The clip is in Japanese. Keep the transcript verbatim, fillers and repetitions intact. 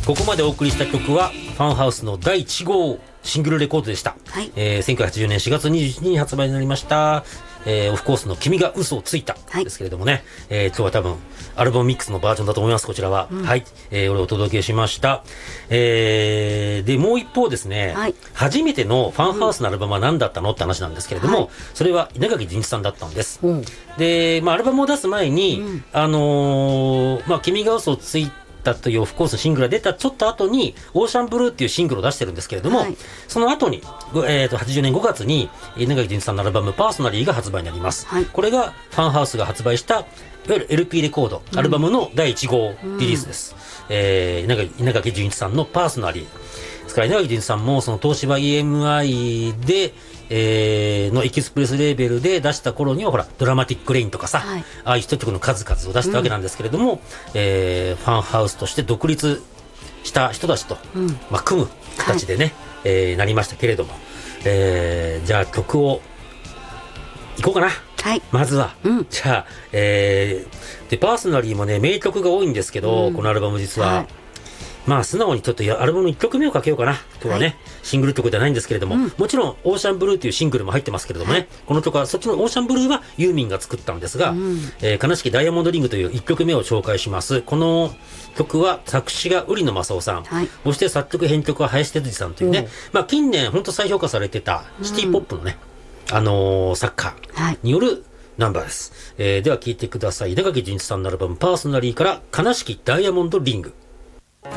ここまでお送りした曲はファンハウスのだいいち号シングルレコードでした、はい。えー、せんきゅうひゃくはちじゅうねんしがつにじゅういちにちに発売になりました、えー、オフコースの君が嘘をついたですけれどもね、はい。えー、今日は多分アルバムミックスのバージョンだと思います。こちらは、うん、はい、えー、俺お届けしました、えー、でもう一方ですね、はい、初めてのファンハウスのアルバムは何だったのって話なんですけれども、はい、それは稲垣潤一さんだったんです、うん、で、まあ、アルバムを出す前に、うん、あのーまあ、君が嘘をついたというオフコースのシングルが出たちょっと後にオーシャンブルーっていうシングルを出してるんですけれども、はい、その後に、えー、とはちじゅうねんごがつに稲垣潤一さんのアルバムパーソナリーが発売になります、はい。これがファンハウスが発売したいわゆる エルピー レコード、アルバムのだいいち号リリースです、うん、えー、稲垣潤一さんのパーソナリーですから、稲垣潤一さんもその東芝 イーエムアイ で、えー、のエキスプレスレーベルで出した頃にはほらドラマティックレインとかさ、はい、ああいうヒット曲の数々を出したわけなんですけれども、うん、えー、ファンハウスとして独立した人たちと、うん、まあ、組む形でね、はい、えー、なりましたけれども、えー、じゃあ曲をいこうかな。はい、まずは、うん、じゃあ、えー、でパーソナリーもね名曲が多いんですけど、うん、このアルバム実は、はい、まあ素直にちょっとアルバムのいっきょくめをかけようかな。今日はね、はい、シングル曲ではないんですけれども、うん、もちろんオーシャンブルーというシングルも入ってますけれどもね、はい、この曲はそっちのオーシャンブルーはユーミンが作ったんですが、うん、えー、悲しきダイヤモンドリングといういっきょくめを紹介します。この曲は作詞が売野正夫さん、はい、そして作曲編曲は林哲司さんというね、うん、まあ近年本当再評価されてたシティポップのね、うん、あのー、作家によるナンバーです、はい。えー、では聴いてください。稲垣潤一さんのアルバムパーソナリーから悲しきダイヤモンドリング。